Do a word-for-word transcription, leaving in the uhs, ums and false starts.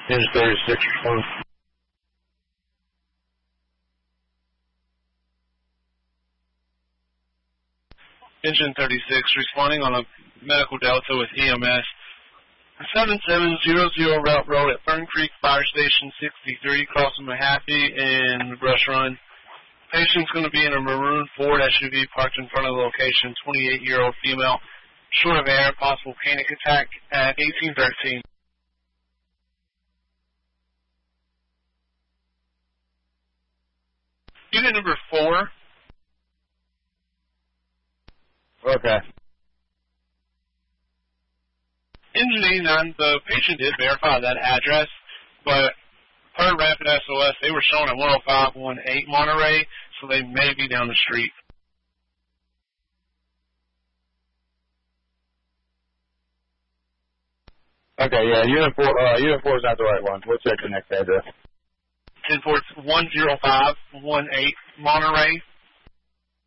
Engine thirty-six, respond. Engine thirty-six, responding on a medical delta with E M S. seven seven zero zero Route Road at Fern Creek Fire Station sixty-three, crossing Mahaffey and Brush Run. Patient's going to be in a maroon Ford S U V parked in front of the location, twenty-eight-year-old female, short of air, possible panic attack at eighteen thirteen. Unit number four. Okay. Engine eighty-nine, the patient did verify that address, but per Rapid S O S, they were showing at one oh five one eight Monterey, so they may be down the street. Okay, yeah, Unit four, uh, Unit four is not the right one. We'll check the next address. ten four, one oh five one eight Monterey.